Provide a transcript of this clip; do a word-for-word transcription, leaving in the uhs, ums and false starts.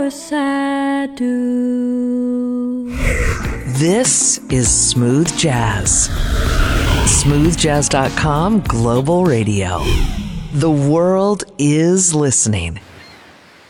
course I do. This is Smooth Jazz. smooth jazz dot com Global Radio. The world is listening.